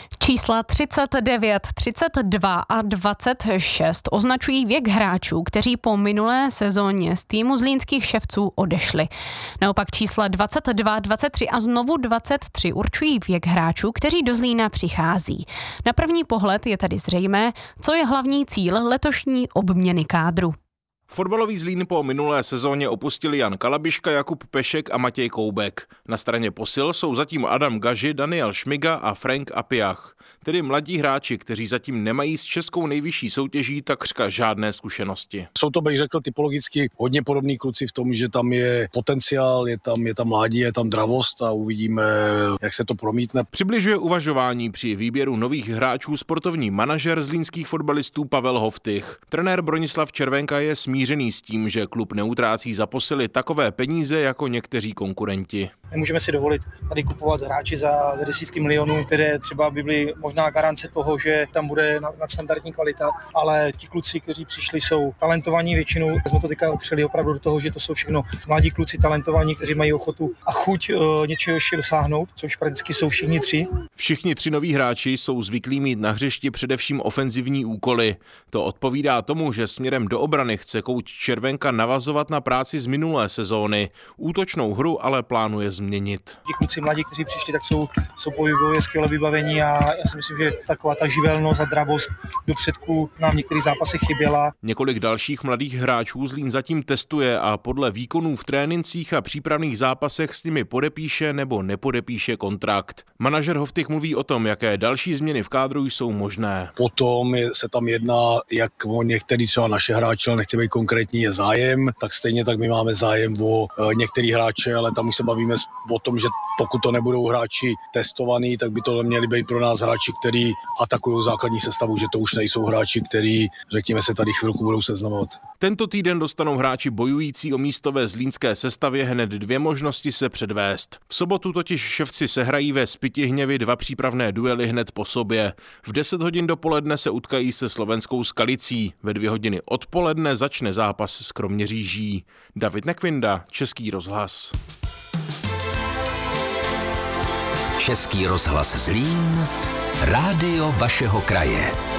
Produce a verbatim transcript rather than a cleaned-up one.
Čísla třicet devět, třicet dva a dvacet šest označují věk hráčů, kteří po minulé sezóně z týmu zlínských ševců odešli. Naopak čísla dvacet dva, dvacet tři a znovu dvacet tři určují věk hráčů, kteří do Zlína přichází. Na první pohled je tedy zřejmé, co je hlavní cíl letošní obměny kádru. Fotbalový Zlín po minulé sezóně opustili Jan Kalabiška, Jakub Pešek a Matěj Koubek. Na straně posil jsou zatím Adam Gaži, Daniel Šmiga a Frank Apiach, tedy mladí hráči, kteří zatím nemají s českou nejvyšší soutěží takřka žádné zkušenosti. Jsou to, bych řekl, typologicky hodně podobní kluci v tom, že tam je potenciál, je tam, je tam mládí, je tam dravost a uvidíme, jak se to promítne. Přibližuje uvažování při výběru nových hráčů sportovní manažer zlínských fotbalistů Pavel Hoftych. Trenér Bronislav Červenka je smířený s tím, že klub neutrácí za posily takové peníze jako někteří konkurenti. Nemůžeme si dovolit tady kupovat hráči za, za desítky milionů, které třeba by byly možná garance toho, že tam bude nadstandardní kvalita, ale ti kluci, kteří přišli, jsou talentovaní většinou. Jsme to teďka opřeli opravdu do toho, že to jsou všechno mladí kluci talentovaní, kteří mají ochotu a chuť uh, něčeho ještě dosáhnout, což prakticky jsou všichni tři. Všichni tři noví hráči jsou zvyklí mít na hřišti především ofenzivní úkoly. To odpovídá tomu, že směrem do obrany chce kouč Červenka navazovat na práci z minulé sezóny. Útočnou hru ale plánuje změnit. Ti kluci mladí, kteří přišli, tak jsou, jsou pohybově skvěle vybavení a já si myslím, že taková ta živelnost a dravost do předku nám v některých zápasech chyběla. Několik dalších mladých hráčů Zlín zatím testuje a podle výkonů v trénincích a přípravných zápasech s nimi podepíše nebo nepodepíše kontrakt. Manažer Hoftych mluví o tom, jaké další změny v kádru jsou možné. Potom je, se tam jedná, jak o některý třeba naše hráče, ale nechci být konkrétní, je zájem, tak stejně tak my máme zájem o e, některý hráče, ale tam už se bavíme o tom, že pokud to nebudou hráči testovaní, tak by to měli být pro nás hráči, kteří atakují základní sestavu, že to už nejsou hráči, kteří, řekněme, se tady chvilku budou seznamovat. Tento týden dostanou hráči bojující o místo ve zlínské sestavě hned dvě možnosti se předvést. V sobotu totiž ševci sehrají ve Spytihněvi dva přípravné duely hned po sobě. V deset hodin dopoledne se utkají se slovenskou Skalicí. Ve dvě hodiny odpoledne začne zápas s Kroměříží. David Nekvinda, Český rozhlas. Český rozhlas Zlín, rádio vašeho kraje.